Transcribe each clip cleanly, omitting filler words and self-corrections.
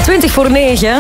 8:20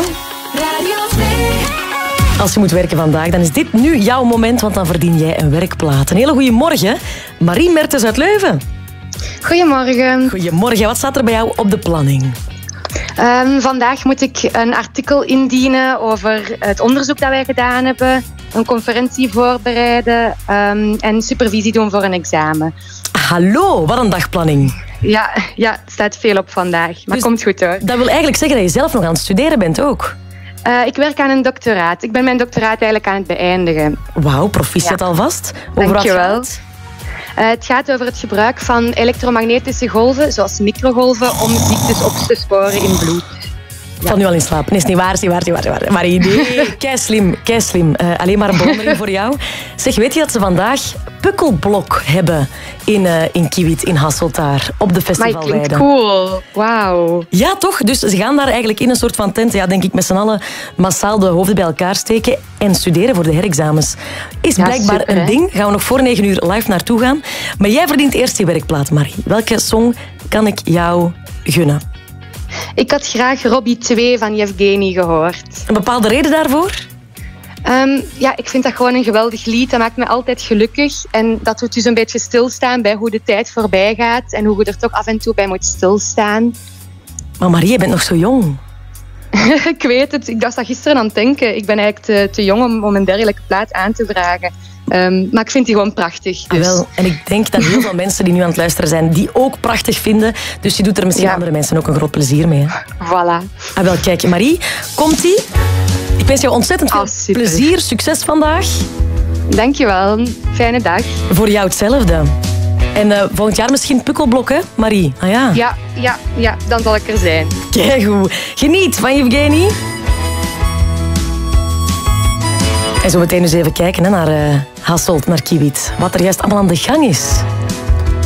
Als je moet werken vandaag, dan is dit nu jouw moment, want dan verdien jij een werkplaat. Een hele goede morgen. Marie Mertens uit Leuven. Goedemorgen. Goedemorgen. Wat staat er bij jou op de planning? Vandaag moet ik een artikel indienen over het onderzoek dat wij gedaan hebben, een conferentie voorbereiden en supervisie doen voor een examen. Hallo, wat een dagplanning. Ja, er staat veel op vandaag, maar dus, komt goed hoor. Dat wil eigenlijk zeggen dat je zelf nog aan het studeren bent ook? Ik werk aan een doctoraat. Ik ben mijn doctoraat eigenlijk aan het beëindigen. Wauw, proficiat alvast. Dankjewel. Het gaat over het gebruik van elektromagnetische golven, zoals microgolven, om ziektes op te sporen in bloed. Ik val nu al in slaap. Nee, is niet waar. Maar idee. Kei slim. Alleen maar een bewondering voor jou. Zeg, weet je dat ze vandaag pukkelblok hebben in Kiewiet, in Hasselt daar, op de festivalweide? Maar klinkt cool. Wauw. Ja, toch? Dus ze gaan daar eigenlijk in een soort van tent, denk ik, met z'n allen massaal de hoofden bij elkaar steken en studeren voor de herexamens. Is blijkbaar super, een ding. Gaan we nog voor 9 uur live naartoe gaan. Maar jij verdient eerst je werkplaat, Marie. Welke song kan ik jou gunnen? Ik had graag Robbie 2 van Yevgeny gehoord. Een bepaalde reden daarvoor? Ik vind dat gewoon een geweldig lied. Dat maakt me altijd gelukkig. En dat doet dus een beetje stilstaan bij hoe de tijd voorbij gaat. En hoe je er toch af en toe bij moet stilstaan. Maar Marie, je bent nog zo jong. Ik weet het. Ik was dat gisteren aan het denken. Ik ben eigenlijk te jong om een dergelijke plaat aan te vragen. Maar ik vind die gewoon prachtig. Dus. Wel, en ik denk dat heel veel mensen die nu aan het luisteren zijn, die ook prachtig vinden. Dus je doet er misschien andere mensen ook een groot plezier mee. Hè? Voilà. Wel, kijk, Marie, komt-ie? Ik wens jou ontzettend veel plezier, succes vandaag. Dankjewel. Fijne dag. Voor jou hetzelfde. En volgend jaar misschien pukkelblok, hè, Marie? Ah, ja. Ja, dan zal ik er zijn. Kijk goed. Geniet van Yevgeny. En zo meteen eens even kijken naar Hasselt, naar Kiewiet. Wat er juist allemaal aan de gang is.